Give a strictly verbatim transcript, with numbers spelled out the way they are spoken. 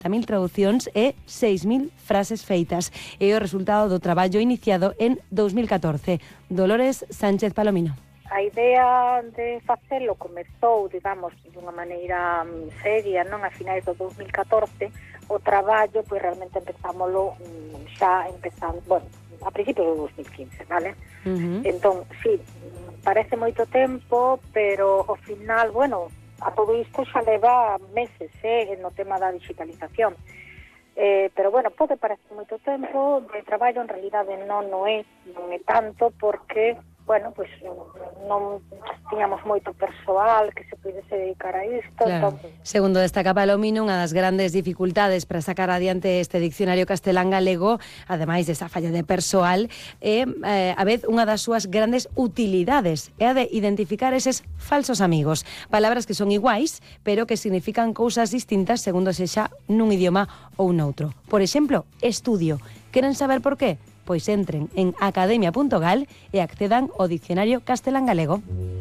mil traducións e seis mil frases feitas. É o resultado do traballo iniciado en dous mil catorce. Dolores Sánchez Palomino. A idea de facelo comezou, digamos, dunha maneira seria, non a finais do dous mil catorce. O traballo, pois realmente empezámoslo xa empezando, bueno, a principios do dous mil quince, vale? Uh-huh. Entón, sí, parece moito tempo, pero ao final, bueno, a todo isto xa leva meses, eh, no tema da digitalización. Eh, pero, bueno, pode parecer moito tempo de traballo, en realidade non, non é, non é tanto, porque, bueno, pues non tiñamos moito persoal que se pudese dedicar a isto. Claro. Entón... Segundo destaca Palomino, unha das grandes dificultades para sacar adiante este diccionario castelán-galego, ademais desa falla de persoal, é, eh, a vez, unha das súas grandes utilidades, é a de identificar eses falsos amigos. Palabras que son iguais, pero que significan cousas distintas segundo sexa nun idioma ou noutro. Por exemplo, estudio. Queren saber por qué? Pois entren en academia punto gal e accedan ao Diccionario Castelán Galego.